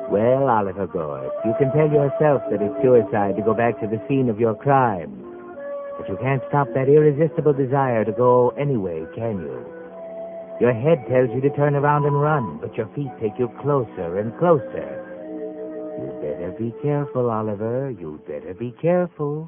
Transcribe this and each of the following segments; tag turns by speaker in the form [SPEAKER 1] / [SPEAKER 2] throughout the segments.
[SPEAKER 1] Well, Oliver Gorse, you can tell yourself that it's suicide to go back to the scene of your crime. But you can't stop that irresistible desire to go anyway, can you? Your head tells you to turn around and run, but your feet take you closer and closer. You'd better be careful, Oliver. You'd better be careful.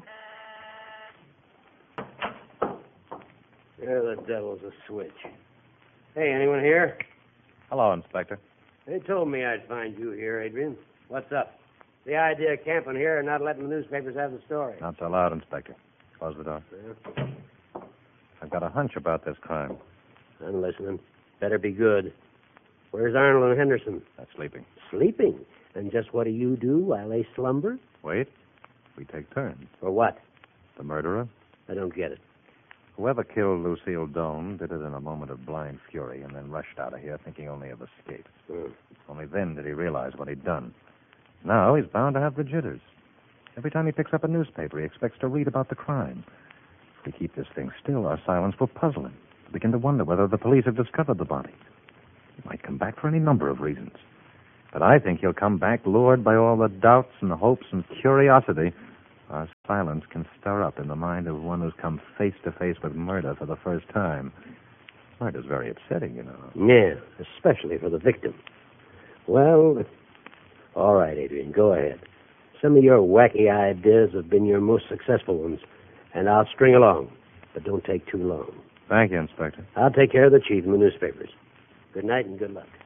[SPEAKER 2] There the devil's a switch. Hey, anyone here?
[SPEAKER 3] Hello, Inspector.
[SPEAKER 2] They told me I'd find you here, Adrian. What's up? The idea of camping here and not letting the newspapers have the story.
[SPEAKER 3] Not so loud, Inspector. Close the door.
[SPEAKER 2] Yeah.
[SPEAKER 3] I've got a hunch about this crime.
[SPEAKER 2] I'm listening. Better be good. Where's Arnold and Henderson?
[SPEAKER 3] That's sleeping.
[SPEAKER 2] Sleeping. And just what do you do while they slumber?
[SPEAKER 3] Wait. We take turns.
[SPEAKER 2] For what?
[SPEAKER 3] The murderer?
[SPEAKER 2] I don't get it.
[SPEAKER 3] Whoever killed Lucille Doan did it in a moment of blind fury and then rushed out of here thinking only of escape. Only then did he realize what he'd done. Now he's bound to have the jitters. Every time he picks up a newspaper, he expects to read about the crime. If we keep this thing still, our silence will puzzle him. He'll begin to wonder whether the police have discovered the body. He might come back for any number of reasons. But I think he'll come back lured by all the doubts and hopes and curiosity our silence can stir up in the mind of one who's come face to face with murder for the first time. Murder's very upsetting, you know.
[SPEAKER 2] Yeah, especially for the victim. Well, all right, Adrian, go ahead. Some of your wacky ideas have been your most successful ones, and I'll string along. But don't take too long.
[SPEAKER 3] Thank you, Inspector.
[SPEAKER 2] I'll take care of the chief and the newspapers. Good night and good luck.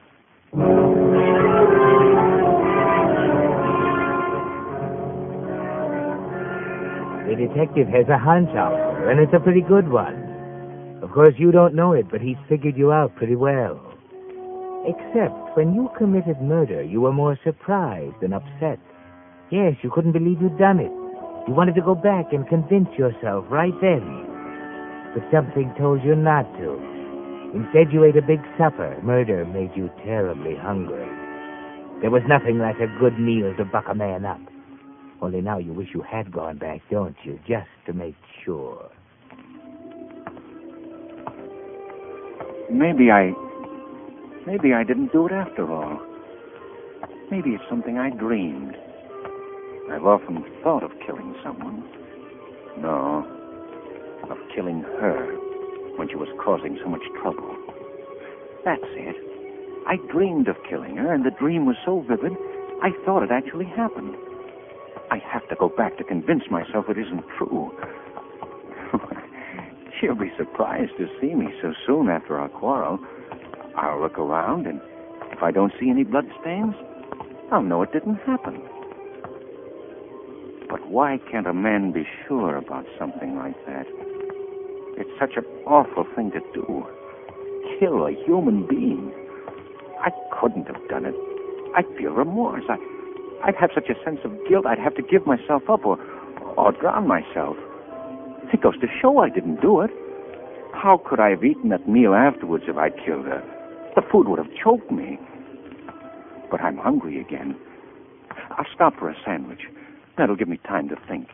[SPEAKER 1] The detective has a hunch, Oliver, and it's a pretty good one. Of course, you don't know it, but he's figured you out pretty well. Except when you committed murder, you were more surprised than upset. Yes, you couldn't believe you'd done it. You wanted to go back and convince yourself right then. But something told you not to. Instead, you ate a big supper. Murder made you terribly hungry. There was nothing like a good meal to buck a man up. Only now you wish you had gone back, don't you? Just to make sure.
[SPEAKER 4] Maybe I didn't do it after all. Maybe it's something I dreamed. I've often thought of killing someone. No, of killing her when she was causing so much trouble. That's it. I dreamed of killing her, and the dream was so vivid, I thought it actually happened. I have to go back to convince myself it isn't true. She'll be surprised to see me so soon after our quarrel. I'll look around, and if I don't see any bloodstains, I'll know it didn't happen. But why can't a man be sure about something like that? It's such an awful thing to do. Kill a human being. I couldn't have done it. I'd feel remorse. I'd have such a sense of guilt I'd have to give myself up or drown myself. It goes to show I didn't do it. How could I have eaten that meal afterwards if I'd killed her? The food would have choked me. But I'm hungry again. I'll stop for a sandwich. That'll give me time to think.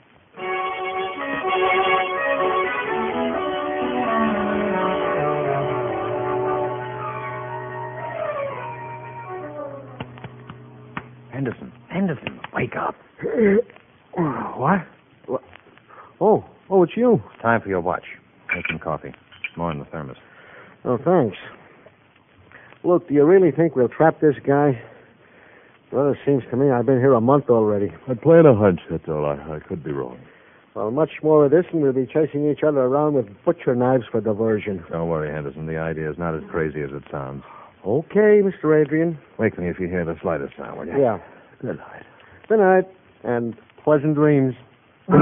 [SPEAKER 3] Henderson, wake up.
[SPEAKER 5] What? Oh, it's you.
[SPEAKER 3] Time for your watch. Make some coffee. More in the thermos.
[SPEAKER 5] Oh, thanks. Look, do you really think we'll trap this guy? Well, it seems to me I've been here a month already.
[SPEAKER 6] I'm playing a hunch, that's all. I could be wrong.
[SPEAKER 5] Well, much more of this, and we'll be chasing each other around with butcher knives for diversion.
[SPEAKER 3] Don't worry, Henderson. The idea is not as crazy as it sounds.
[SPEAKER 5] Okay, Mr. Adrian.
[SPEAKER 3] Wake me if you hear the slightest sound, will you?
[SPEAKER 5] Yeah.
[SPEAKER 3] Good night.
[SPEAKER 5] Good night, and pleasant dreams.
[SPEAKER 3] Is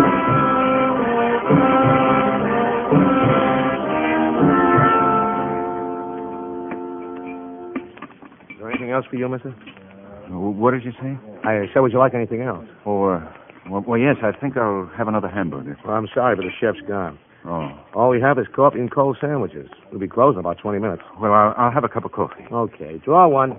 [SPEAKER 3] there anything else for you, mister?
[SPEAKER 4] What did you say?
[SPEAKER 5] I said, would you like anything else?
[SPEAKER 4] Well, yes, I think I'll have another hamburger.
[SPEAKER 5] Well, I'm sorry, but the chef's gone.
[SPEAKER 4] Oh.
[SPEAKER 5] All we have is coffee and cold sandwiches. We'll be closed in about 20 minutes.
[SPEAKER 4] Well, I'll have a cup of coffee.
[SPEAKER 5] Okay, draw one.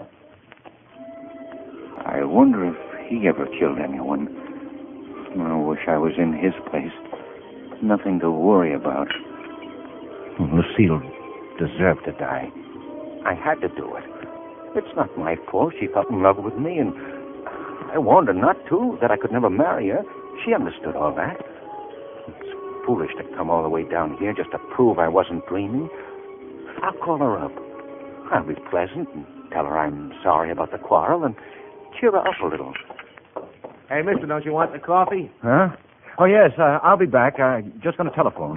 [SPEAKER 4] I wonder if he ever killed anyone. I wish I was in his place. Nothing to worry about. Lucille deserved to die. I had to do it. It's not my fault she fell in love with me, and I warned her not to, that I could never marry her. She understood all that. It's foolish to come all the way down here just to prove I wasn't dreaming. I'll call her up. I'll be pleasant and tell her I'm sorry about the quarrel and cheer her up a little.
[SPEAKER 5] Hey, mister, don't you want the coffee?
[SPEAKER 4] Huh? Oh, yes, I'll be back. Just going to telephone.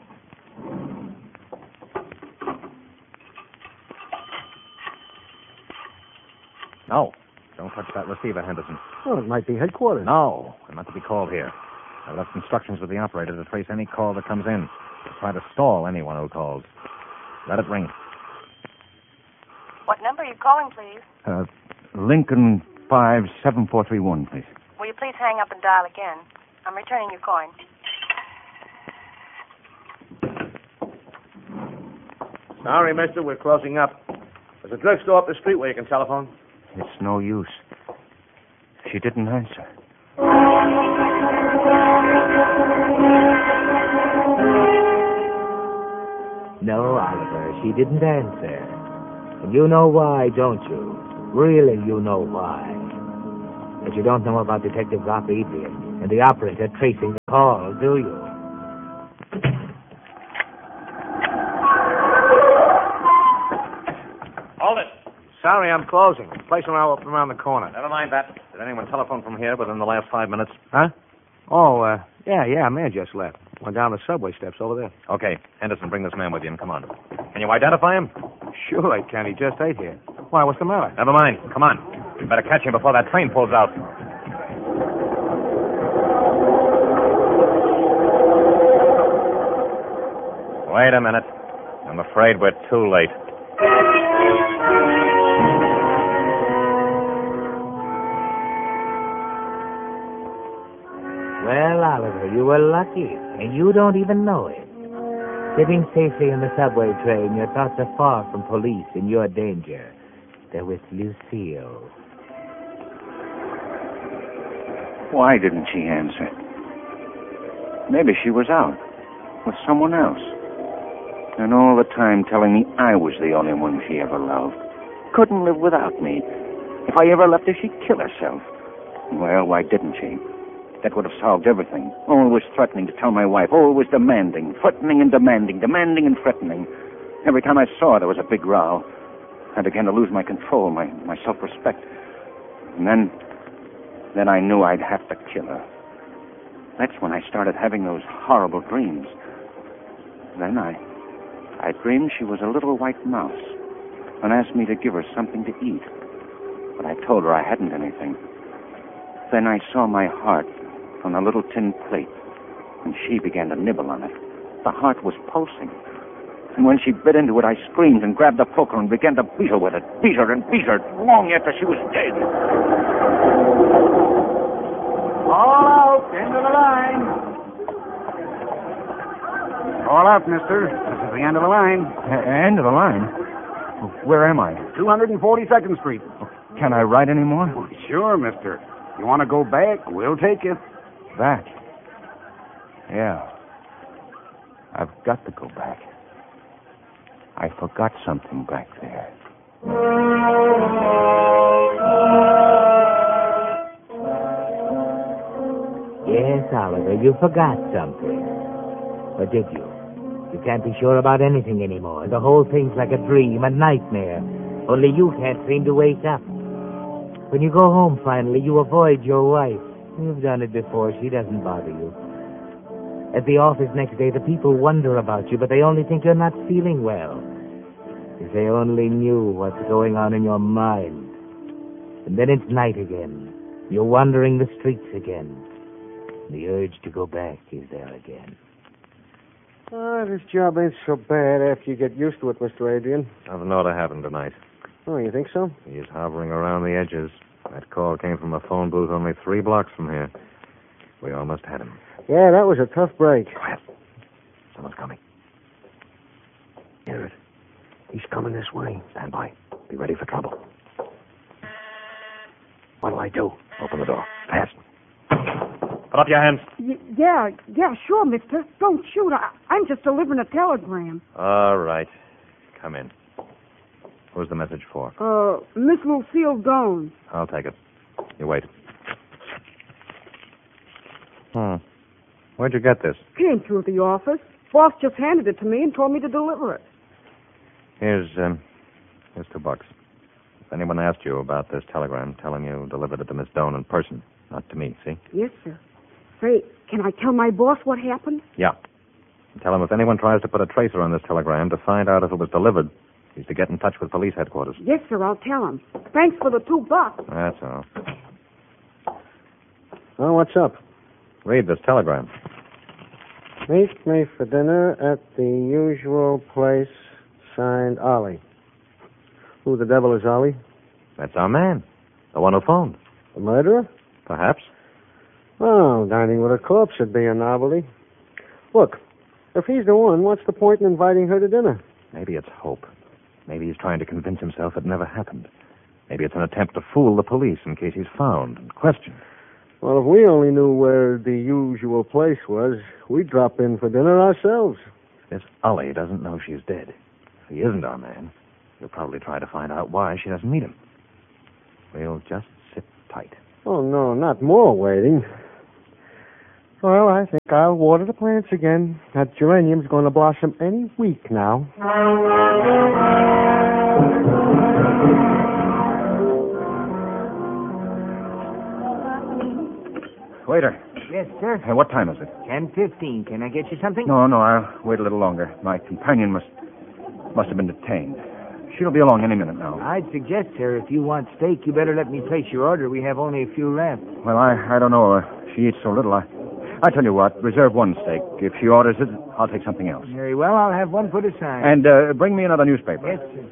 [SPEAKER 3] No. Don't touch that receiver, Henderson.
[SPEAKER 5] Well, it might be headquarters.
[SPEAKER 3] No. I'm not to be called here. I've left instructions with the operator to trace any call that comes in. To try to stall anyone who calls. Let it ring.
[SPEAKER 7] What number are you calling, please?
[SPEAKER 4] Lincoln 57431, please.
[SPEAKER 7] Will you please hang up and dial again? I'm returning your coin.
[SPEAKER 5] Sorry, mister, we're closing up. There's a drugstore up the street where you can telephone.
[SPEAKER 4] It's no use. She didn't answer.
[SPEAKER 1] No, Oliver, she didn't answer. And you know why, don't you? Really, you know why. But you don't know about Detective Rock Adrian and the operator tracing the call, do you?
[SPEAKER 3] Hold it.
[SPEAKER 5] Sorry, I'm closing. Place around the corner.
[SPEAKER 3] Never mind that. Did anyone telephone from here within the last 5 minutes?
[SPEAKER 5] Huh? Oh, yeah, a man just left. Went down the subway steps over there.
[SPEAKER 3] Okay. Henderson, bring this man with you and come on. Can you identify him?
[SPEAKER 5] Sure I can. He just ate here. Why, what's the matter?
[SPEAKER 3] Never mind. Come on. You better catch him before that train pulls out. Wait a minute. I'm afraid we're too late.
[SPEAKER 1] Well, Oliver, you were lucky, and you don't even know it. Sitting safely in the subway train, your thoughts are far from police and your danger. They're with Lucille.
[SPEAKER 4] Why didn't she answer? Maybe she was out with someone else. And all the time telling me I was the only one she ever loved. Couldn't live without me. If I ever left her, she'd kill herself. Well, why didn't she? That would have solved everything. Always threatening to tell my wife. Always demanding. Threatening and demanding. Demanding and threatening. Every time I saw her, there was a big row. I began to lose my control, my self-respect. And then I knew I'd have to kill her. That's when I started having those horrible dreams. Then I dreamed she was a little white mouse and asked me to give her something to eat. But I told her I hadn't anything. Then I saw my heart on a little tin plate, and she began to nibble on it. The heart was pulsing. And when she bit into it, I screamed and grabbed the poker and began to beat her with it. Beat her and beat her long after she was dead.
[SPEAKER 8] All out, end of the line. All out, mister. This is the end of the line.
[SPEAKER 4] End of the line? Where am I?
[SPEAKER 8] 242nd Street.
[SPEAKER 4] Can I ride any more?
[SPEAKER 8] Sure, mister. You want to go back? We'll take you.
[SPEAKER 4] Back? Yeah. I've got to go back. I forgot something back there.
[SPEAKER 1] Yes, Oliver, you forgot something. Or did you? You can't be sure about anything anymore. The whole thing's like a dream, a nightmare. Only you can't seem to wake up. When you go home finally, you avoid your wife. You've done it before. She doesn't bother you. At the office next day, the people wonder about you, but they only think you're not feeling well. If they only knew what's going on in your mind. And then it's night again. You're wandering the streets again. The urge to go back is there again.
[SPEAKER 5] This job ain't so bad after you get used to it, Mr. Adrian.
[SPEAKER 3] Nothing ought to happen tonight.
[SPEAKER 5] Oh, you think so?
[SPEAKER 3] He's hovering around the edges. That call came from a phone booth only 3 blocks from here. We almost had him.
[SPEAKER 5] Yeah, that was a tough break.
[SPEAKER 3] Quiet. Someone's coming.
[SPEAKER 2] Hear it. He's coming this way.
[SPEAKER 3] Stand by. Be ready for trouble.
[SPEAKER 2] What'll I do?
[SPEAKER 3] Open the door. Fast. Put up your hands.
[SPEAKER 9] Yeah, sure, mister. Don't shoot. I'm just delivering a telegram.
[SPEAKER 3] All right. Come in. Who's the message for?
[SPEAKER 9] Miss Lucille Doan.
[SPEAKER 3] I'll take it. You wait. Where'd you get this?
[SPEAKER 9] Came through the office. Boss just handed it to me and told me to deliver it.
[SPEAKER 3] Here's $2. If anyone asked you about this telegram, tell him you delivered it to Miss Doan in person, not to me, see?
[SPEAKER 9] Yes, sir. Say, can I tell my boss what happened?
[SPEAKER 3] Yeah. And tell him if anyone tries to put a tracer on this telegram to find out if it was delivered, he's to get in touch with police headquarters.
[SPEAKER 9] Yes, sir, I'll tell him. Thanks for the $2.
[SPEAKER 3] That's all.
[SPEAKER 5] Oh, what's up?
[SPEAKER 3] Read this telegram.
[SPEAKER 5] Meet me for dinner at the usual place, signed Ollie. Who the devil is Ollie?
[SPEAKER 3] That's our man. The one who phoned.
[SPEAKER 5] The murderer?
[SPEAKER 3] Perhaps.
[SPEAKER 5] Oh, dining with a corpse would be a novelty. Look, if he's the one, what's the point in inviting her to dinner?
[SPEAKER 3] Maybe it's hope. Maybe he's trying to convince himself it never happened. Maybe it's an attempt to fool the police in case he's found and questioned.
[SPEAKER 5] Well, if we only knew where the usual place was, we'd drop in for dinner ourselves.
[SPEAKER 3] This Ollie doesn't know she's dead. If he isn't our man, he'll probably try to find out why she doesn't meet him. We'll just sit tight.
[SPEAKER 5] Oh, no, not more waiting. Well, I think I'll water the plants again. That geranium's going to blossom any week now.
[SPEAKER 8] Waiter.
[SPEAKER 1] Yes, sir.
[SPEAKER 8] Hey, what time is it?
[SPEAKER 1] 10:15. Can I get you something?
[SPEAKER 8] No, I'll wait a little longer. My companion must have been detained. She'll be along any minute now.
[SPEAKER 1] I'd suggest, sir, if you want steak, you better let me place your order. We have only a few left.
[SPEAKER 8] Well, I don't know. She eats so little. I tell you what, reserve one steak. If she orders it, I'll take something else.
[SPEAKER 1] Very well. I'll have one put aside.
[SPEAKER 8] And bring me another newspaper.
[SPEAKER 1] Yes, sir.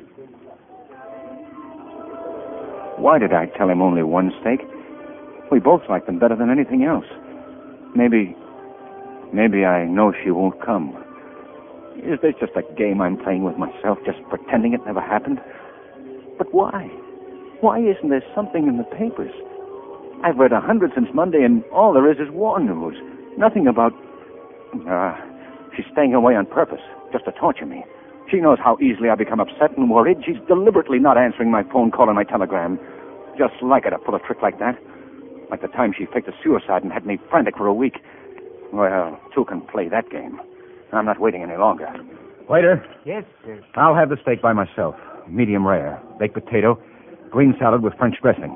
[SPEAKER 4] Why did I tell him only one steak? We both like them better than anything else. Maybe I know she won't come. Is this just a game I'm playing with myself, just pretending it never happened? But why? Why isn't there something in the papers? I've read 100 since Monday, and all there is war news. Nothing about... she's staying away on purpose, just to torture me. She knows how easily I become upset and worried. She's deliberately not answering my phone call and my telegram. Just like her to pull a trick like that. Like the time she faked a suicide and had me frantic for a week. Well, two can play that game. I'm not waiting any longer.
[SPEAKER 8] Waiter.
[SPEAKER 1] Yes, sir.
[SPEAKER 8] I'll have the steak by myself. Medium rare. Baked potato. Green salad with French dressing.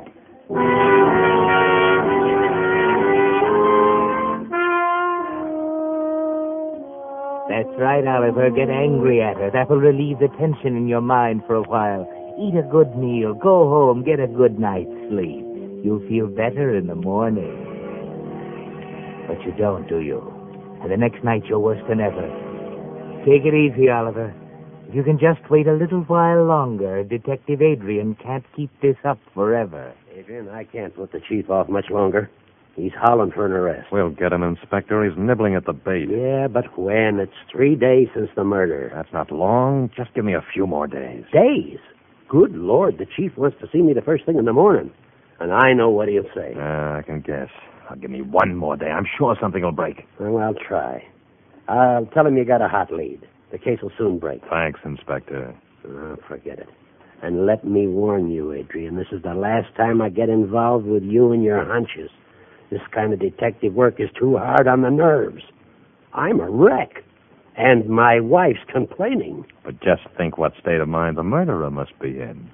[SPEAKER 1] That's right, Oliver. Get angry at her. That will relieve the tension in your mind for a while. Eat a good meal. Go home. Get a good night's sleep. You'll feel better in the morning. But you don't, do you? And the next night you're worse than ever. Take it easy, Oliver. If you can just wait a little while longer, Detective Adrian can't keep this up forever.
[SPEAKER 2] Adrian, I can't put the chief off much longer. He's howling for an arrest.
[SPEAKER 3] We'll get him, Inspector. He's nibbling at the bait.
[SPEAKER 2] Yeah, but when? It's 3 days since the murder.
[SPEAKER 3] That's not long. Just give me a few more days.
[SPEAKER 2] Days? Good Lord, the chief wants to see me the first thing in the morning. And I know what he'll say.
[SPEAKER 3] I can guess. I'll give me one more day. I'm sure something will break.
[SPEAKER 2] Well, I'll try. I'll tell him you got a hot lead. The case will soon break.
[SPEAKER 3] Thanks, Inspector.
[SPEAKER 2] Oh, forget it. And let me warn you, Adrian, this is the last time I get involved with you and your hunches. This kind of detective work is too hard on the nerves. I'm a wreck. And my wife's complaining.
[SPEAKER 3] But just think what state of mind the murderer must be in.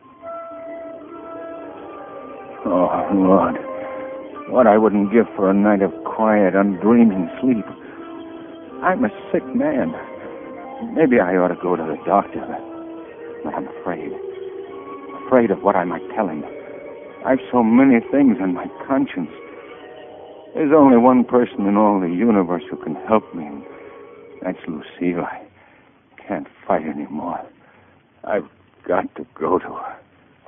[SPEAKER 4] Oh, Lord. What I wouldn't give for a night of quiet, undreaming sleep. I'm a sick man. Maybe I ought to go to the doctor. But I'm afraid. Afraid of what I might tell him. I've so many things on my conscience. There's only one person in all the universe who can help me, and that's Lucille. I can't fight anymore. I've got to go to her.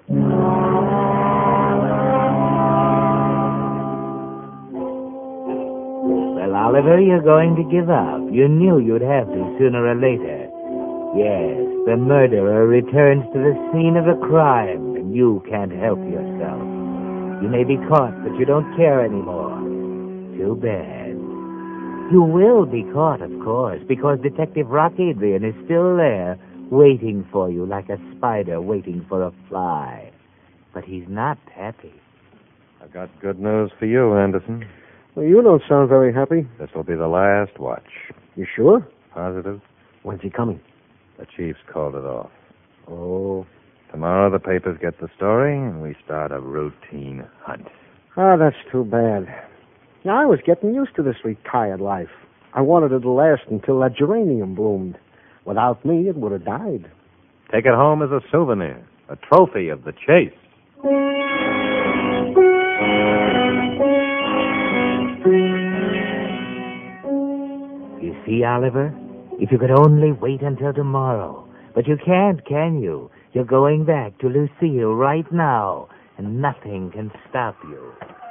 [SPEAKER 1] Well, Oliver, you're going to give up. You knew you'd have to sooner or later. Yes, the murderer returns to the scene of the crime, and you can't help yourself. You may be caught, but you don't care anymore. Too bad. You will be caught, of course, because Detective Rock Adrian is still there, waiting for you like a spider waiting for a fly. But he's not happy.
[SPEAKER 3] I've got good news for you, Anderson.
[SPEAKER 5] Well, you don't sound very happy.
[SPEAKER 3] This will be the last watch.
[SPEAKER 5] You sure?
[SPEAKER 3] Positive?
[SPEAKER 5] When's he coming?
[SPEAKER 3] The chief's called it off.
[SPEAKER 5] Oh.
[SPEAKER 3] Tomorrow the papers get the story, and we start a routine hunt.
[SPEAKER 5] Ah, that's too bad. Now, I was getting used to this retired life. I wanted it to last until that geranium bloomed. Without me, it would have died.
[SPEAKER 3] Take it home as a souvenir, a trophy of the chase.
[SPEAKER 1] You see, Oliver? If you could only wait until tomorrow. But you can't, can you? You're going back to Lucille right now, and nothing can stop you.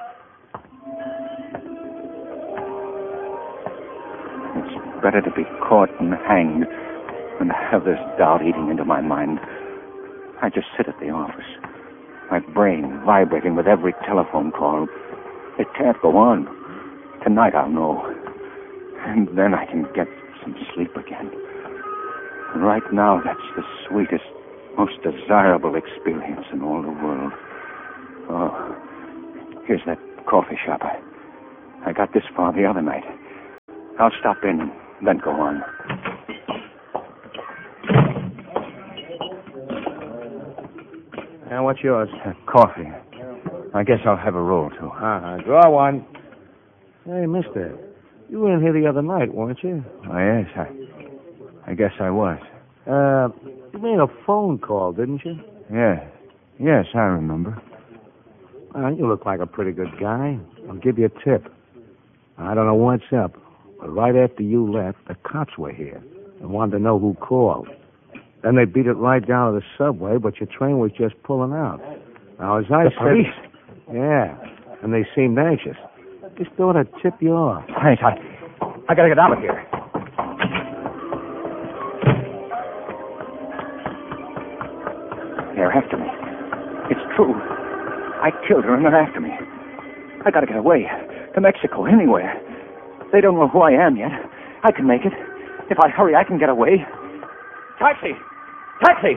[SPEAKER 4] It's better to be caught and hanged than to have this doubt eating into my mind. I just sit at the office, my brain vibrating with every telephone call. It can't go on. Tonight I'll know. And then I can get some sleep again. And right now, that's the sweetest, most desirable experience in all the world. Oh, here's that coffee shop. I got this far the other night. I'll stop in and then go on.
[SPEAKER 8] Now, what's yours? Coffee. I guess I'll have a roll, too.
[SPEAKER 5] Draw one. Hey, mister, you were in here the other night, weren't you?
[SPEAKER 8] Oh, yes, I guess I was.
[SPEAKER 5] You made a phone call, didn't you?
[SPEAKER 8] Yes, I remember.
[SPEAKER 5] You look like a pretty good guy. I'll give you a tip. I don't know what's up, but right after you left, the cops were here and wanted to know who called. Then they beat it right down to the subway, but your train was just pulling out. Now, as I said...
[SPEAKER 8] Police?
[SPEAKER 5] Yeah, and they seemed anxious. Just thought I'd tip you off.
[SPEAKER 8] Thanks, I gotta get out of here.
[SPEAKER 4] They're after me. It's true. I killed her and they're after me. I gotta get away. To Mexico, anywhere. They don't know who I am yet. I can make it. If I hurry, I can get away. Taxi! Taxi!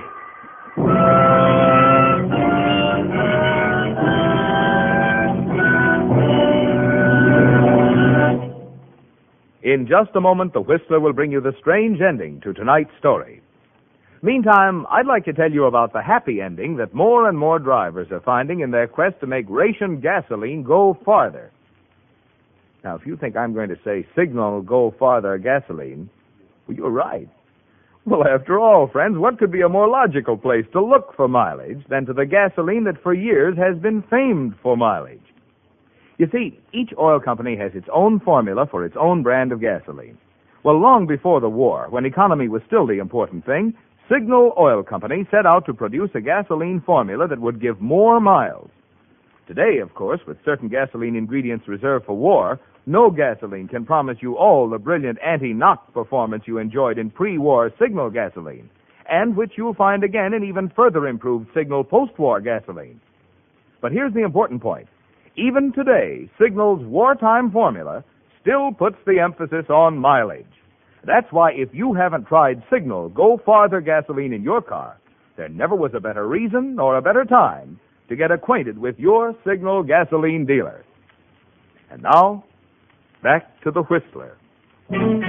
[SPEAKER 10] In just a moment, the Whistler will bring you the strange ending to tonight's story. Meantime, I'd like to tell you about the happy ending that more and more drivers are finding in their quest to make ration gasoline go farther. Now, if you think I'm going to say Signal Go Farther gasoline, well, you're right. Well, after all, friends, what could be a more logical place to look for mileage than to the gasoline that for years has been famed for mileage? You see, each oil company has its own formula for its own brand of gasoline. Well, long before the war, when economy was still the important thing, Signal Oil Company set out to produce a gasoline formula that would give more miles. Today, of course, with certain gasoline ingredients reserved for war, no gasoline can promise you all the brilliant anti-knock performance you enjoyed in pre-war Signal gasoline, and which you'll find again in even further improved Signal post-war gasoline. But here's the important point. Even today, Signal's wartime formula still puts the emphasis on mileage. That's why if you haven't tried Signal Go Farther gasoline in your car, there never was a better reason or a better time to get acquainted with your Signal gasoline dealer. And now, back to the Whistler.